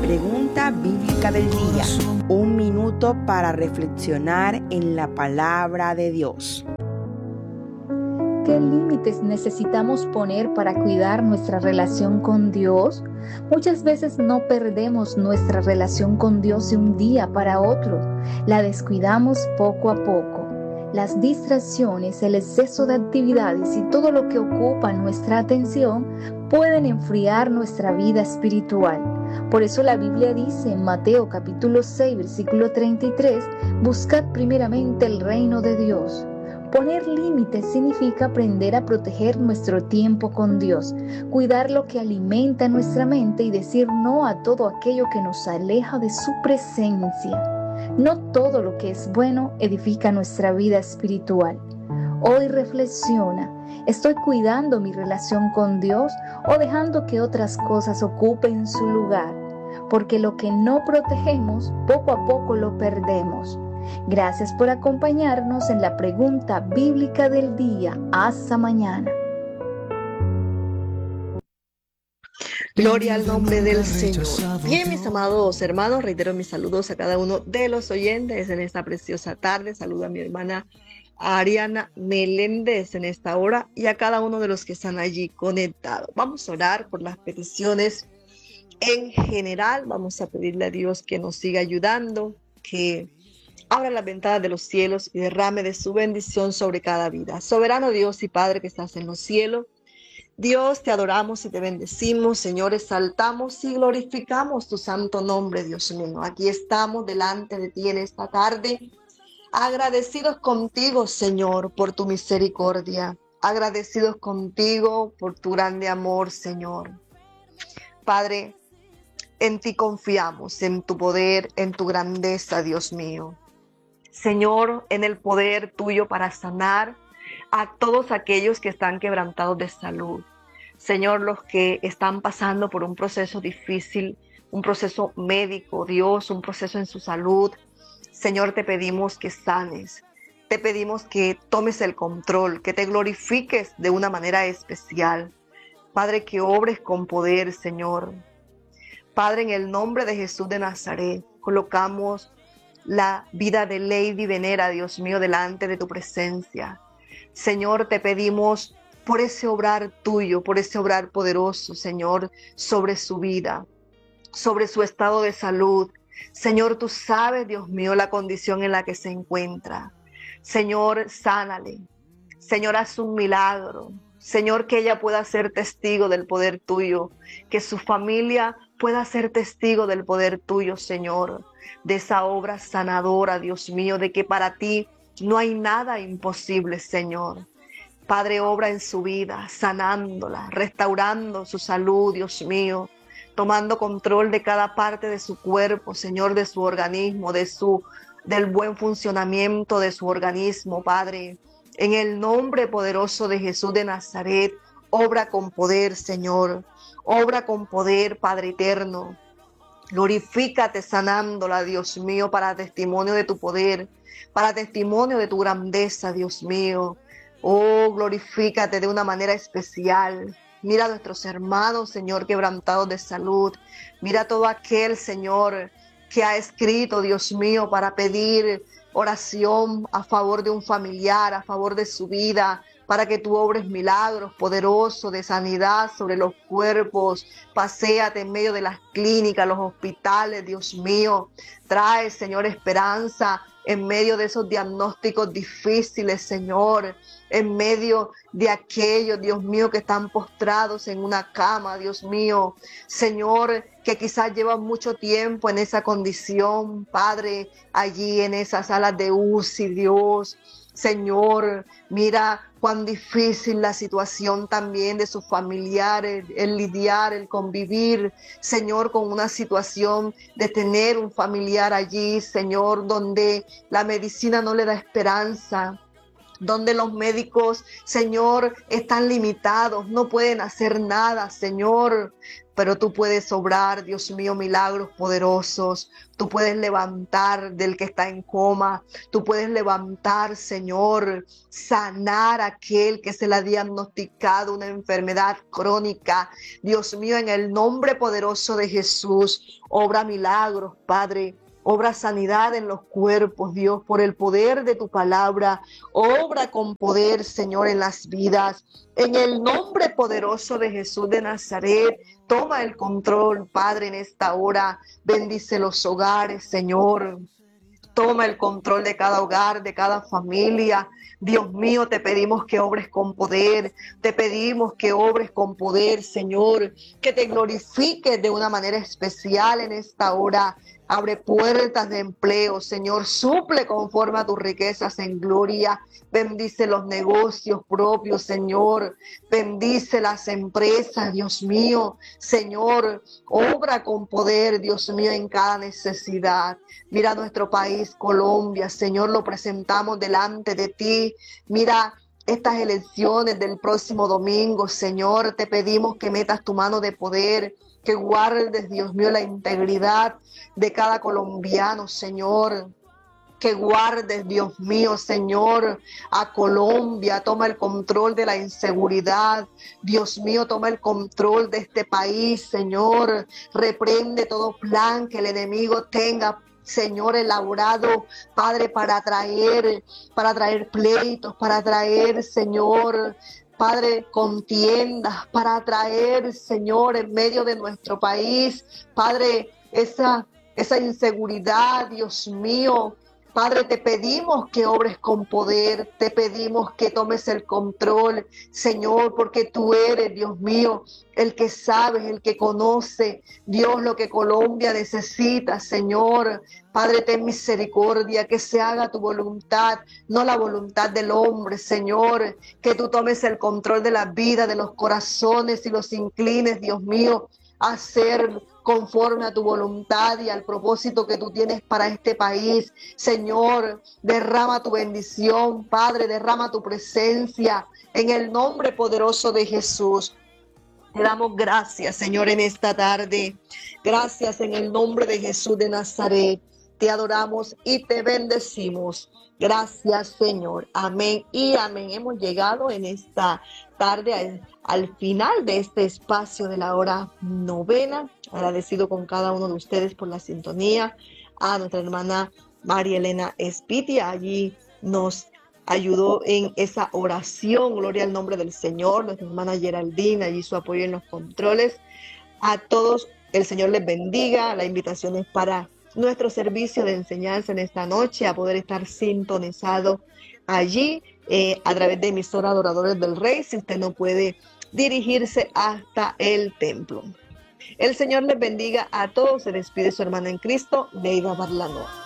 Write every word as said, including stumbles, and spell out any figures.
Pregunta bíblica del día. Un minuto para reflexionar en la palabra de Dios. ¿Qué límites necesitamos poner para cuidar nuestra relación con Dios? Muchas veces no perdemos nuestra relación con Dios de un día para otro. La descuidamos poco a poco. Las distracciones, el exceso de actividades y todo lo que ocupa nuestra atención pueden enfriar nuestra vida espiritual. Por eso la Biblia dice en Mateo capítulo seis, versículo treinta y tres, buscad primeramente el reino de Dios. Poner límites significa aprender a proteger nuestro tiempo con Dios, cuidar lo que alimenta nuestra mente y decir no a todo aquello que nos aleja de su presencia. No todo lo que es bueno edifica nuestra vida espiritual. Hoy reflexiona, ¿estoy cuidando mi relación con Dios o dejando que otras cosas ocupen su lugar? Porque lo que no protegemos, poco a poco lo perdemos. Gracias por acompañarnos en la pregunta bíblica del día. Hasta mañana. Gloria al nombre del Señor. Bien, mis amados hermanos, reitero mis saludos a cada uno de los oyentes en esta preciosa tarde. Saludo a mi hermana Ariana Meléndez en esta hora y a cada uno de los que están allí conectados. Vamos a orar por las peticiones en general. Vamos a pedirle a Dios que nos siga ayudando, que abra las ventanas de los cielos y derrame de su bendición sobre cada vida. Soberano Dios y Padre que estás en los cielos, Dios, te adoramos y te bendecimos, Señor, exaltamos y glorificamos tu santo nombre, Dios mío. Aquí estamos delante de ti en esta tarde, agradecidos contigo, Señor, por tu misericordia, agradecidos contigo por tu grande amor, Señor. Padre, en ti confiamos, en tu poder, en tu grandeza, Dios mío. Señor, en el poder tuyo para sanar a todos aquellos que están quebrantados de salud. Señor, los que están pasando por un proceso difícil, un proceso médico, Dios, un proceso en su salud. Señor, te pedimos que sanes, te pedimos que tomes el control, que te glorifiques de una manera especial. Padre, que obres con poder, Señor. Padre, en el nombre de Jesús de Nazaret, colocamos la vida de Lady Venera, Dios mío, delante de tu presencia. Señor, te pedimos por ese obrar tuyo, por ese obrar poderoso, Señor, sobre su vida, sobre su estado de salud. Señor, tú sabes, Dios mío, la condición en la que se encuentra. Señor, sánale. Señor, haz un milagro. Señor, que ella pueda ser testigo del poder tuyo, que su familia pueda ser testigo del poder tuyo, Señor, de esa obra sanadora, Dios mío, de que para ti no hay nada imposible, Señor. Padre, obra en su vida, sanándola, restaurando su salud, Dios mío, tomando control de cada parte de su cuerpo, Señor, de su organismo, de su, del buen funcionamiento de su organismo, Padre. En el nombre poderoso de Jesús de Nazaret, obra con poder, Señor. Obra con poder, Padre eterno. Glorifícate sanándola, Dios mío, para testimonio de tu poder, para testimonio de tu grandeza, Dios mío. Oh, glorifícate de una manera especial. Mira a nuestros hermanos, Señor, quebrantados de salud. Mira a todo aquel, Señor, que ha escrito, Dios mío, para pedir oración a favor de un familiar, a favor de su vida, para que tú obres milagros poderosos de sanidad sobre los cuerpos. Paséate en medio de las clínicas, los hospitales, Dios mío. Trae, Señor, esperanza en medio de esos diagnósticos difíciles, Señor. En medio de aquellos, Dios mío, que están postrados en una cama, Dios mío. Señor, que quizás llevan mucho tiempo en esa condición, Padre, allí en esas salas de U C I, Dios. Señor, mira cuán difícil la situación también de sus familiares, el lidiar, el convivir, Señor, con una situación de tener un familiar allí, Señor, donde la medicina no le da esperanza. donde los médicos, Señor, están limitados, no pueden hacer nada, Señor. Pero tú puedes obrar, Dios mío, milagros poderosos. Tú puedes levantar del que está en coma. Tú puedes levantar, Señor, sanar a aquel que se le ha diagnosticado una enfermedad crónica. Dios mío, en el nombre poderoso de Jesús, obra milagros, Padre. Obra sanidad en los cuerpos, Dios, por el poder de tu palabra. Obra con poder, Señor, en las vidas. En el nombre poderoso de Jesús de Nazaret, toma el control, Padre, en esta hora. Bendice los hogares, Señor. Toma el control de cada hogar, de cada familia. Dios mío, te pedimos que obres con poder. Te pedimos que obres con poder, Señor. Que te glorifiques de una manera especial en esta hora. Abre puertas de empleo, Señor. Suple conforme a tus riquezas en gloria. Bendice los negocios propios, Señor. Bendice las empresas, Dios mío. Señor, obra con poder, Dios mío, en cada necesidad. Mira nuestro país, Colombia, Señor, lo presentamos delante de ti. Mira estas elecciones del próximo domingo, Señor. Te pedimos que metas tu mano de poder, que guardes, Dios mío, la integridad de cada colombiano, Señor. Que guardes, Dios mío, Señor, a Colombia. Toma el control de la inseguridad. Dios mío, toma el control de este país, Señor. Reprende todo plan que el enemigo tenga, Señor, elaborado, Padre, para traer, para traer pleitos, para traer, Señor, Padre, contiendas, para traer, Señor, en medio de nuestro país, Padre, esa, esa inseguridad, Dios mío. Padre, te pedimos que obres con poder, te pedimos que tomes el control, Señor, porque tú eres, Dios mío, el que sabes, el que conoce, Dios, lo que Colombia necesita, Señor. Padre, ten misericordia, que se haga tu voluntad, no la voluntad del hombre, Señor. Que tú tomes el control de la vida, de los corazones y los inclines, Dios mío, a ser conforme a tu voluntad y al propósito que tú tienes para este país. Señor, derrama tu bendición, Padre, derrama tu presencia en el nombre poderoso de Jesús. Te damos gracias, Señor, en esta tarde. Gracias en el nombre de Jesús de Nazaret. Te adoramos y te bendecimos. Gracias, Señor. Amén y amén. Hemos llegado en esta tarde al, al final de este espacio de la hora novena. Agradecido con cada uno de ustedes por la sintonía. A nuestra hermana María Elena Espitia, allí nos ayudó en esa oración. Gloria al nombre del Señor. Nuestra hermana Geraldine, allí su apoyo en los controles. A todos, el Señor les bendiga. La invitación es para nuestro servicio de enseñanza en esta noche, a poder estar sintonizado allí eh, a través de emisora Adoradores del Rey, si usted no puede dirigirse hasta el templo. El Señor les bendiga a todos. Se despide su hermana en Cristo, Neida Barlano.